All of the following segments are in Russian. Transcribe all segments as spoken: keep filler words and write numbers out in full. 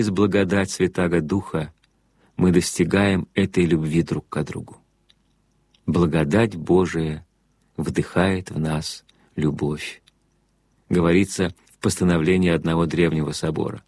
Через благодать Святаго Духа мы достигаем этой любви друг к другу. Благодать Божия вдыхает в нас любовь, говорится в постановлении одного древнего собора.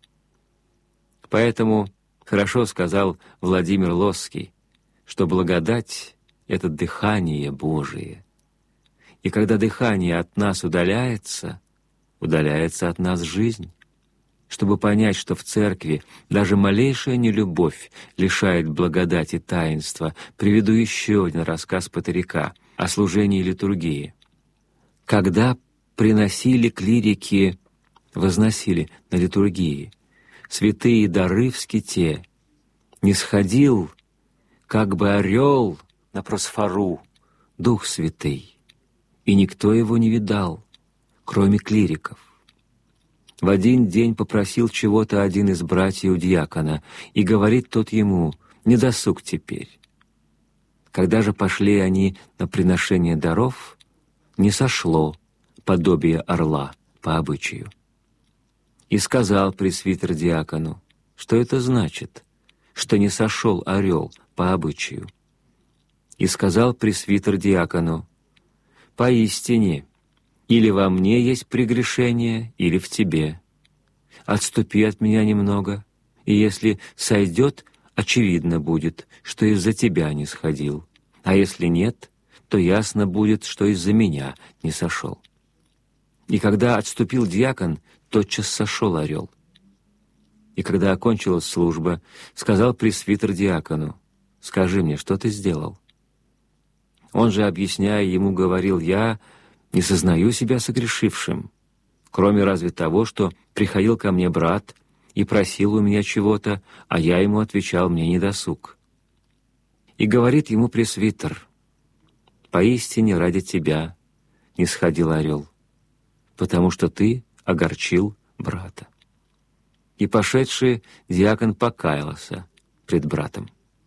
Поэтому хорошо сказал Владимир Лосский, что благодать — это дыхание Божие. И когда дыхание от нас удаляется, удаляется от нас жизнь. Чтобы понять, что в церкви даже малейшая нелюбовь лишает благодати таинства, приведу еще один рассказ Патерика о служении литургии. Когда приносили клирики, возносили на литургии святые дары в ските, нисходил, как бы орел на просфору, Дух Святый, и никто его не видал, кроме клириков. В один день попросил чего-то один из братьев диакона, и говорит тот ему: «Не досуг теперь». Когда же пошли они на приношение даров, не сошло подобие орла по обычаю. И сказал пресвитер диакону: «Что это значит, что не сошел орел по обычаю?» И сказал пресвитер диакону: «Поистине, или во мне есть прегрешение, или в тебе. Отступи от меня немного, и если сойдет, очевидно будет, что из-за тебя не сходил, а если нет, то ясно будет, что из-за меня не сошел». И когда отступил диакон, тотчас сошел орел. И когда окончилась служба, сказал пресвитер диакону: «Скажи мне, что ты сделал?» Он же, объясняя ему, говорил: «Я не сознаю себя согрешившим, кроме разве того, что приходил ко мне брат и просил у меня чего-то, а я ему отвечал: мне недосуг». И говорит ему пресвитер: «Поистине ради тебя не сходил орел, потому что ты огорчил брата». И пошедший диакон покаялся пред братом.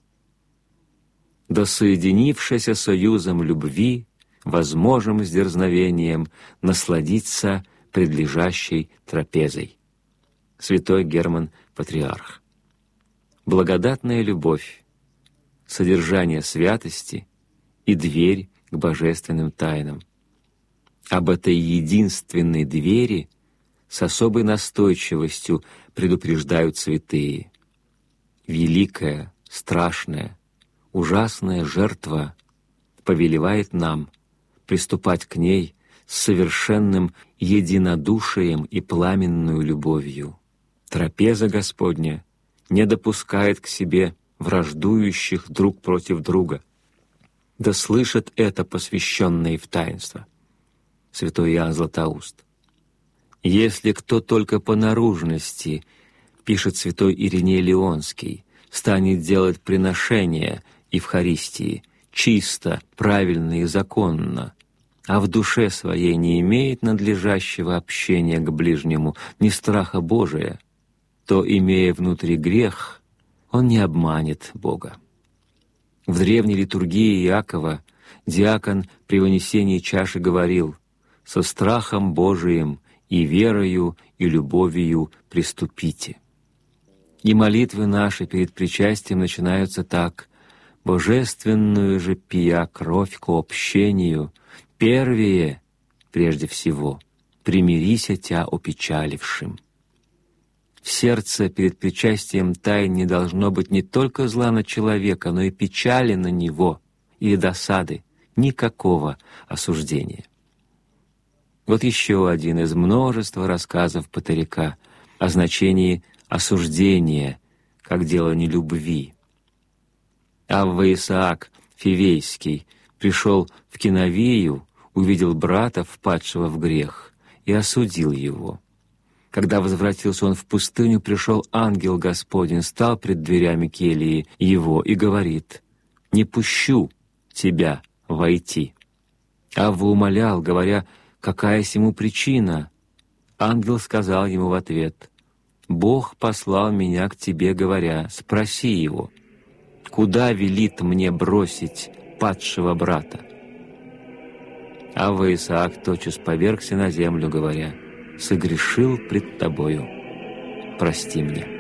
Да соединившися союзом любви, возможным с дерзновением насладиться предлежащей трапезой. Святой Герман Патриарх. Благодатная любовь, содержание святости и дверь к божественным тайнам. Об этой единственной двери с особой настойчивостью предупреждают святые. Великая, страшная, ужасная жертва повелевает нам приступать к ней с совершенным единодушием и пламенную любовью. Трапеза Господня не допускает к себе враждующих друг против друга. Да слышат это посвященные в таинство. Святой Иоанн Златоуст. Если кто только по наружности, пишет святой Ириней Леонский, станет делать приношения Евхаристии чисто, правильно и законно, а в душе своей не имеет надлежащего общения к ближнему, ни страха Божия, то, имея внутри грех, он не обманет Бога. В древней литургии Иакова диакон при вынесении чаши говорил: «Со страхом Божиим и верою и любовью приступите». И молитвы наши перед причастием начинаются так: «Божественную же пия кровь ко общению, первее, прежде всего, примирися тя опечалившим». В сердце перед причастием тайн не должно быть не только зла на человека, но и печали на него или досады, никакого осуждения. Вот еще один из множества рассказов Патерика о значении осуждения как дело нелюбви. Авва Исаак Фивейский пришел в Киновию, увидел брата, впадшего в грех, и осудил его. Когда возвратился он в пустыню, пришел ангел Господень, стал пред дверями келии его и говорит: «Не пущу тебя войти». Авва умолял, говоря: «Какая сему причина?» Ангел сказал ему в ответ: «Бог послал меня к тебе, говоря: спроси его, куда велит мне бросить падшего брата?» Авва Исаак тотчас повергся на землю, говоря: «Согрешил пред тобою, прости мне».